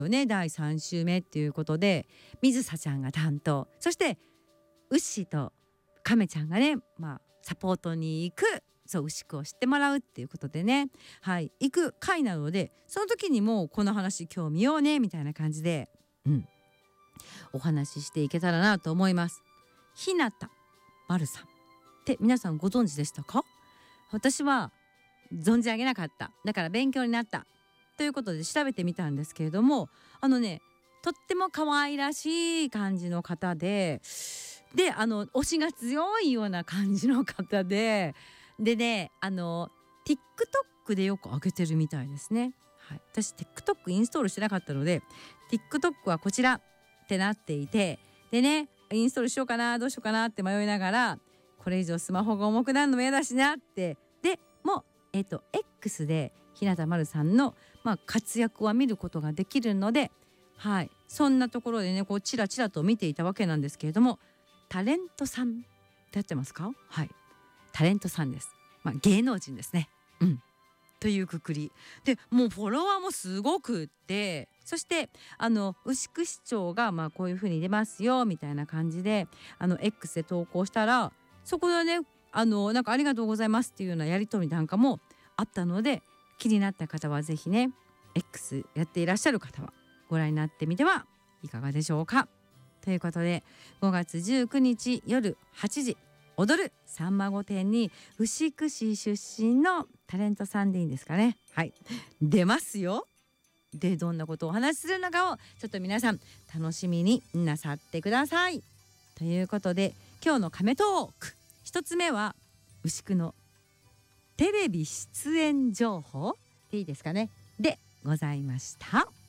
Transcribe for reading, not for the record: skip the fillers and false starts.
ね、第3週目っていうことで水沙ちゃんが担当、そして牛と亀ちゃんがね、サポートに行く、そう牛久を知ってもらうっていうことでね、行く回なので、その時にもこの話今日見ようねみたいな感じで、お話ししていけたらなと思います。日向丸さんって皆さんご存知でしたか？私は存じ上げなかった。だから勉強になったということで調べてみたんですけれども、とっても可愛らしい感じの方で、推しが強いような感じの方でね、TikTok でよく上げてるみたいですね。私 TikTok インストールしてなかったので TikTok はこちらってなっていて、でね、インストールしようかなどうしようかなって迷いながら、これ以上スマホが重くなるのも嫌だしなって、でもX で日向丸さんの、活躍は見ることができるので、そんなところでね、こうチラチラと見ていたわけなんですけれども、タレントさんってやってますか？タレントさんです。芸能人ですね。というくくりで、もうフォロワーもすごくって、そして牛久市長がこういう風に出ますよみたいな感じでX で投稿したら、そこでねなんかありがとうございますっていうようなやり取りなんかもあったので、気になった方はぜひね X やっていらっしゃる方はご覧になってみてはいかがでしょうか。ということで5月19日夜8時踊るさんま御殿に牛久市出身のタレントさんでいいんですかね、出ますよ。でどんなことをお話しするのかをちょっと皆さん楽しみになさってください。ということで今日のカメトーク一つ目は牛久のテレビ出演情報でいいですかねでございました。